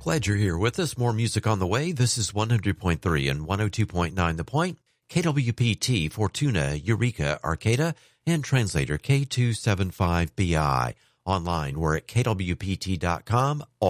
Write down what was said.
Glad you're here with us. More music on the way. This is 100.3 and 102.9 The Point. KWPT, Fortuna, Eureka, Arcata, and translator K275BI. Online, we're at kwpt.com.